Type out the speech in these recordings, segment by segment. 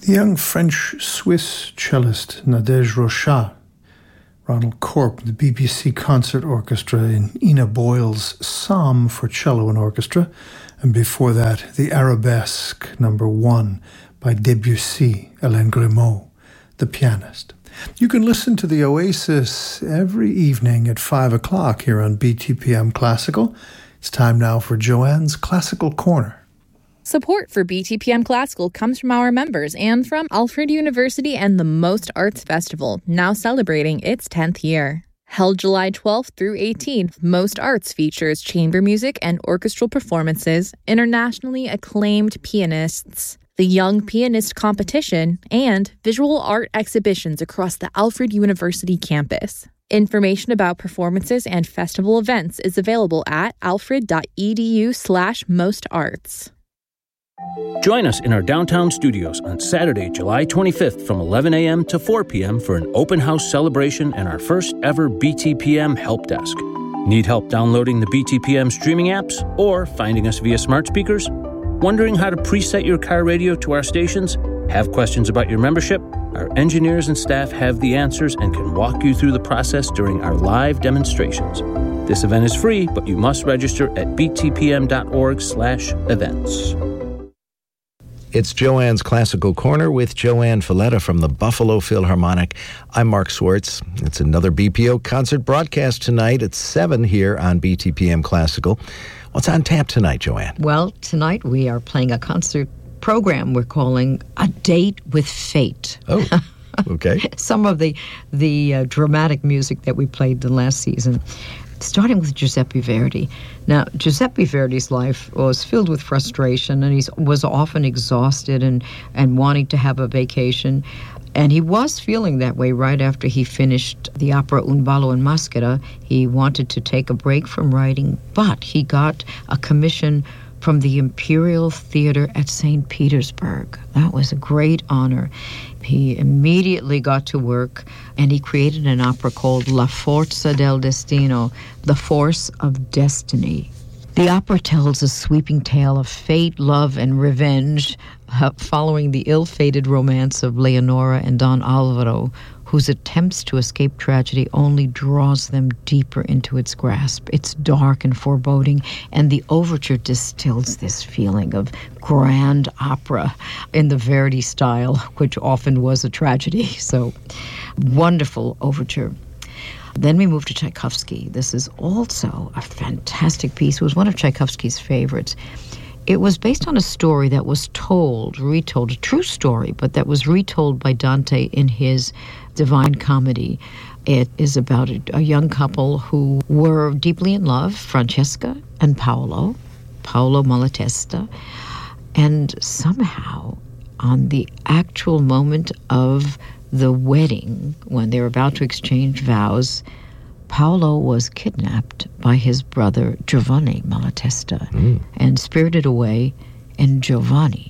The young French-Swiss cellist Nadège Rochat, Ronald Corp, the BBC Concert Orchestra in Ina Boyle's Psalm for Cello and Orchestra, and before that, the Arabesque No. 1 by Debussy, Hélène Grimaud, the pianist. You can listen to the Oasis every evening at 5 o'clock here on BTPM Classical. It's time now for Joanne's Classical Corner. Support for BTPM Classical comes from our members and from Alfred University and the Most Arts Festival, now celebrating its 10th year. Held July 12th through 18th, Most Arts features chamber music and orchestral performances, internationally acclaimed pianists, the Young Pianist Competition, and visual art exhibitions across the Alfred University campus. Information about performances and festival events is available at alfred.edu/mostarts. Join us in our downtown studios on Saturday, July 25th from 11 a.m. to 4 p.m. for an open house celebration and our first ever BTPM Help Desk. Need help downloading the BTPM streaming apps or finding us via smart speakers? Wondering how to preset your car radio to our stations? Have questions about your membership? Our engineers and staff have the answers and can walk you through the process during our live demonstrations. This event is free, but you must register at btpm.org/events. It's Joanne's Classical Corner with Joanne Falletta from the Buffalo Philharmonic. I'm Mark Swartz. It's another BPO concert broadcast tonight at 7 here on BTPM Classical. What's on tap tonight, Joanne? Well, tonight we are playing a concert program we're calling A Date with Fate. Oh, okay. Some of the dramatic music that we played the last season, starting with Giuseppe Verdi. Now, Giuseppe Verdi's life was filled with frustration, and he was often exhausted and wanting to have a vacation. And he was feeling that way right after he finished the opera Un ballo in maschera. He wanted to take a break from writing, but he got a commission from the Imperial Theater at St. Petersburg. That was a great honor. He immediately got to work, and he created an opera called La Forza del Destino, The Force of Destiny. The opera tells a sweeping tale of fate, love, and revenge, following the ill-fated romance of Leonora and Don Alvaro, whose attempts to escape tragedy only draws them deeper into its grasp. It's dark and foreboding, and the overture distills this feeling of grand opera in the Verdi style, which often was a tragedy. So, wonderful overture. Then we move to Tchaikovsky. This is also a fantastic piece. It was one of Tchaikovsky's favorites. It was based on a story that was retold, a true story, but that was retold by Dante in his Divine Comedy. It is about a young couple who were deeply in love, Francesca and Paolo Malatesta, and somehow on the actual moment of the wedding, when they were about to exchange vows, Paolo was kidnapped by his brother Giovanni Malatesta and spirited away, and Giovanni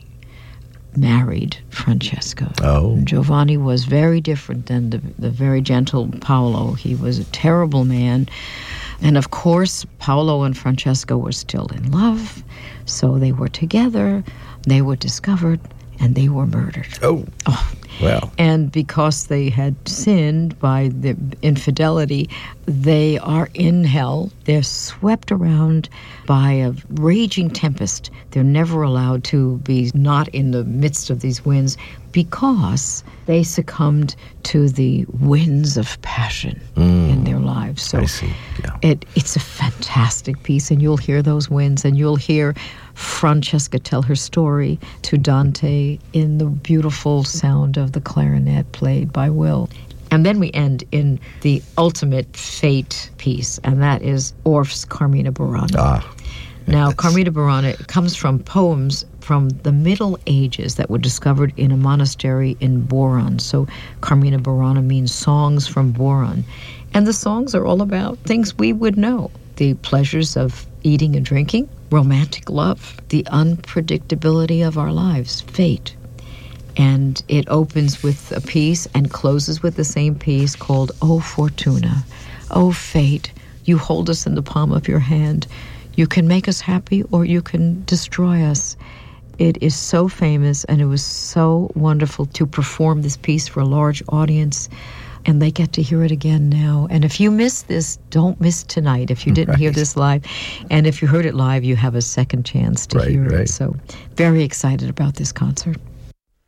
married Francesca. Oh. Giovanni was very different than the very gentle Paolo. He was a terrible man. And of course, Paolo and Francesca were still in love, so they were together, they were discovered, and they were murdered. Oh. Well. And because they had sinned by the infidelity, they are in hell. They're swept around by a raging tempest. They're never allowed to be not in the midst of these winds because they succumbed to the winds of passion in their lives. So I see. Yeah. It's a fantastic piece, and you'll hear those winds, and you'll hear Francesca tell her story to Dante in the beautiful sound of the clarinet played by Will. And then we end in the ultimate fate piece, and that is Orff's Carmina Burana. Now, Carmina Burana comes from poems from the Middle Ages that were discovered in a monastery in Boron. So Carmina Burana means songs from Boron. And the songs are all about things we would know. The pleasures of eating and drinking, romantic love, the unpredictability of our lives, fate. And it opens with a piece and closes with the same piece called O Fortuna. O fate, you hold us in the palm of your hand. You can make us happy or you can destroy us. It is so famous, and it was so wonderful to perform this piece for a large audience. And they get to hear it again now. And if you missed this, don't miss tonight if you didn't hear this live. And if you heard it live, you have a second chance to hear it. So very excited about this concert.